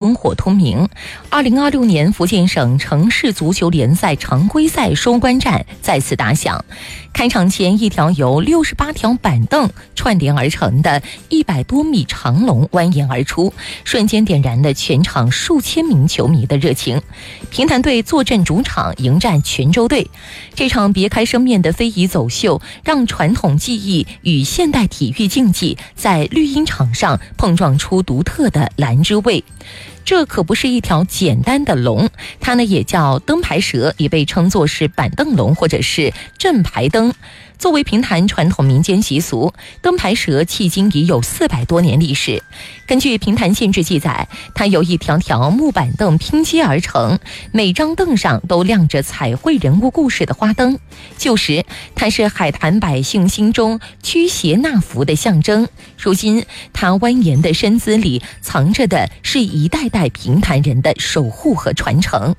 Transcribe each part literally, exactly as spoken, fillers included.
灯火通明。二零二六年福建省城市足球联赛常规赛收官战再次打响。开场前，一条由六十八条板凳串联而成的一百多米长龙蜿蜒而出，瞬间点燃了全场数千名球迷的热情。平潭队坐镇主场迎战泉州队，这场别开生面的非遗走秀，让传统技艺与现代体育竞技在绿茵场上碰撞出独特的蓝之味。这可不是一条简单的龙，它呢也叫灯牌蛇，也被称作是板凳龙或者是镇牌灯。作为平潭传统民间习俗，灯牌蛇迄今已有四百多年历史。根据平潭县志记载，它由一条条木板凳拼接而成，每张凳上都亮着彩绘人物故事的花灯。旧时，它是海坛百姓心中驱邪纳福的象征。如今，它蜿蜒的身姿里藏着的是一代代平潭人的守护和传承。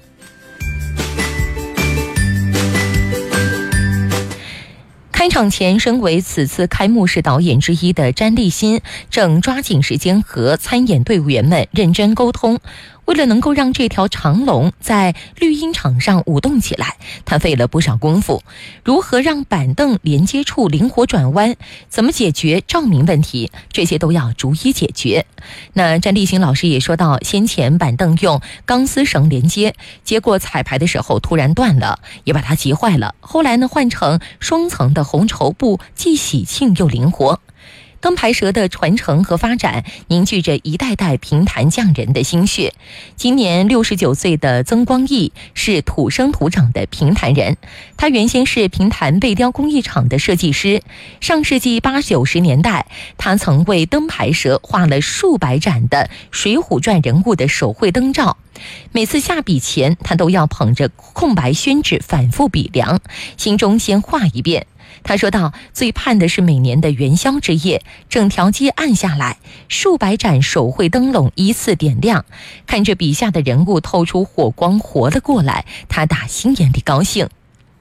开场前，身为此次开幕式导演之一的詹立新正抓紧时间和参演队伍员们认真沟通。为了能够让这条长龙在绿茵场上舞动起来，他费了不少功夫。如何让板凳连接处灵活转弯，怎么解决照明问题，这些都要逐一解决。那詹立新老师也说到，先前板凳用钢丝绳连接，结果彩排的时候突然断了，也把它急坏了。后来呢，换成双层的红绸布，既喜庆又灵活。灯牌蛇的传承和发展凝聚着一代代平潭匠人的心血。今年六十九岁的曾光义是土生土长的平潭人，他原先是平潭贝雕工艺厂的设计师。上世纪八九十年代，他曾为灯牌蛇画了数百盏的《水浒传》人物的手绘灯罩。每次下笔前，他都要捧着空白宣纸反复笔量，心中先画一遍。他说道，最盼的是每年的元宵之夜，整条街暗下来，数百盏手绘灯笼依次点亮，看着笔下的人物透出火光活了过来，他打心眼里高兴。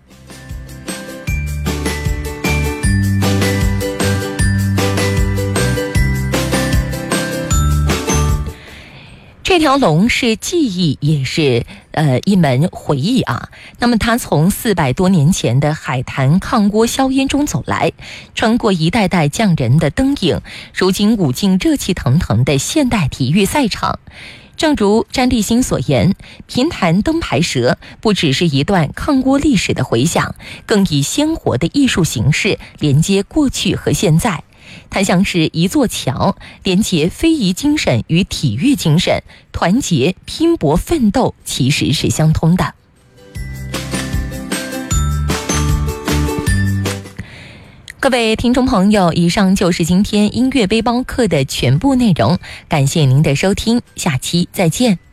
这条龙是记忆，也是呃一门回忆啊。那么它从四百多年前的海坛炕锅硝烟中走来，穿过一代代匠人的灯影，如今舞进热气腾腾的现代体育赛场。正如詹立新所言，平潭灯牌蛇不只是一段炕锅历史的回响，更以鲜活的艺术形式连接过去和现在。它像是一座桥，连结非遗精神与体育精神，团结拼搏奋斗其实是相通的。各位听众朋友，以上就是今天音乐背包客的全部内容，感谢您的收听，下期再见。